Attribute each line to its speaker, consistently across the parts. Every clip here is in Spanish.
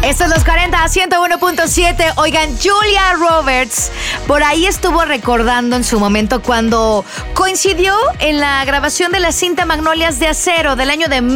Speaker 1: Estos los 40 a 101.7. Oigan, Julia Roberts por ahí estuvo recordando en su momento cuando coincidió en la grabación de la cinta Magnolias de Acero del año de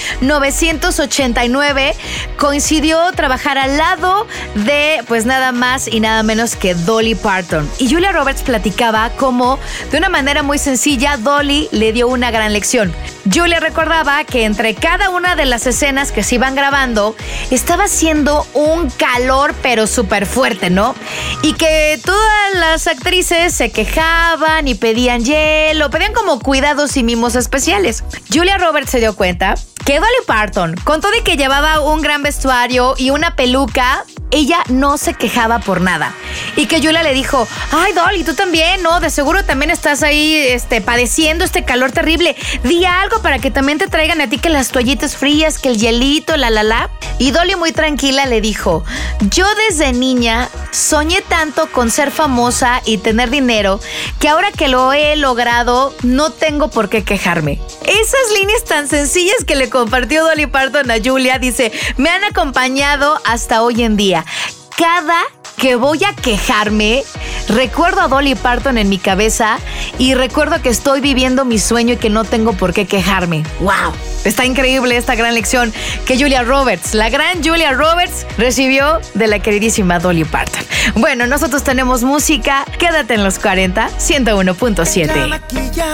Speaker 1: 1989. Coincidió trabajar al lado de pues nada más y nada menos que Dolly Parton. Y Julia Roberts platicaba cómo de una manera muy sencilla Dolly le dio una gran lección. Julia recordaba que entre cada una de las escenas que se iban grabando estaba haciendo un calor pero súper fuerte, ¿no? Y que todas las actrices se quejaban y pedían hielo, pedían como cuidados y mimos especiales. Julia Roberts se dio cuenta que Dolly Parton, con todo y que llevaba un gran vestuario y una peluca, ella no se quejaba por nada. Y que Julia le dijo, ay Dolly, tú también, ¿no? De seguro también estás ahí padeciendo este calor terrible. Di algo para que también te traigan a ti que las toallitas frías, que el hielito, la. Y Dolly muy tranquila le dijo, yo desde niña soñé tanto con ser famosa y tener dinero que ahora que lo he logrado no tengo por qué quejarme. Esas líneas tan sencillas que le compartió Dolly Parton a Julia, dice, me han acompañado hasta hoy en día. Cada que voy a quejarme, recuerdo a Dolly Parton en mi cabeza y recuerdo que estoy viviendo mi sueño y que no tengo por qué quejarme. ¡Wow! Está increíble esta gran lección que Julia Roberts, la gran Julia Roberts, recibió de la queridísima Dolly Parton. Bueno, nosotros tenemos música. Quédate en los 40, 101.7.